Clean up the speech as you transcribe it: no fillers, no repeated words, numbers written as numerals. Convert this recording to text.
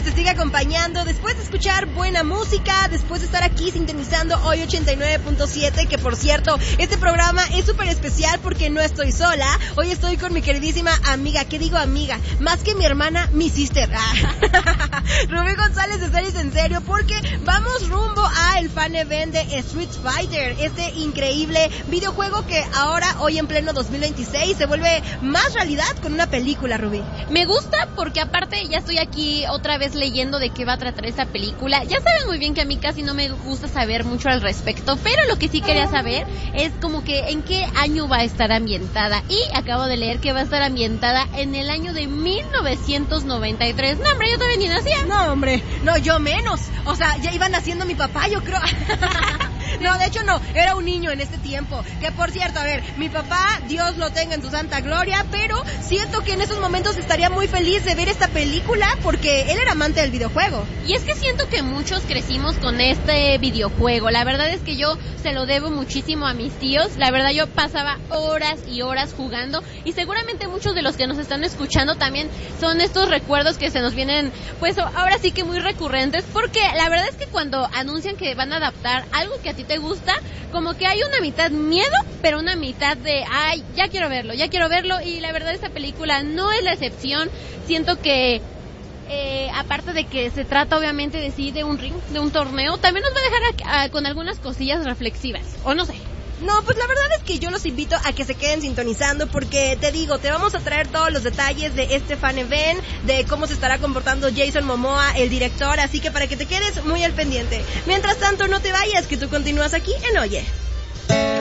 González te sigue acompañando después de escuchar buena música, después de estar aquí sintonizando hoy 89.7, que por cierto, este programa es súper especial porque no estoy sola. Hoy estoy con mi queridísima amiga, ¿qué digo amiga? Más que mi hermana, mi sister. Rubí González de Series en Serio, porque vamos rumbo a el fan event de Street Fighter, este increíble videojuego que ahora, hoy en pleno 2026, se vuelve más realidad con una película, Rubí. Me gusta porque aparte ya estoy aquí otra vez leyendo de qué va a tratar esta película. Ya saben muy bien que a mí casi no me gusta saber mucho al respecto, pero lo que sí quería saber es como que en qué año va a estar ambientada. Y acabo de leer que va a estar ambientada en el año de 1993. No, hombre, yo todavía ni nacía. No, hombre, no, yo menos. O sea, ya iba naciendo mi papá, yo creo. No, de hecho no, era un niño en este tiempo. Que por cierto, a ver, mi papá, Dios lo tenga en su santa gloria, pero siento que en esos momentos estaría muy feliz de ver esta película porque él era amante del videojuego. Y es que siento que muchos crecimos con este videojuego. La verdad es que yo se lo debo muchísimo a mis tíos. La verdad yo pasaba horas y horas jugando y seguramente muchos de los que nos están escuchando también son estos recuerdos que se nos vienen, pues ahora sí que muy recurrentes, porque la verdad es que cuando anuncian que van a adaptar algo que a ti te gusta, como que hay una mitad miedo, pero una mitad de, ay, ya quiero verlo, y la verdad esta película no es la excepción. Siento que aparte de que se trata obviamente de sí, de un ring, de un torneo, también nos va a dejar con algunas cosillas reflexivas, o no sé. No, pues la verdad es que yo los invito a que se queden sintonizando porque te digo, te vamos a traer todos los detalles de este fan event, de cómo se estará comportando Jason Momoa, el director, así que para que te quedes muy al pendiente. Mientras tanto, no te vayas, que tú continúas aquí en Oye.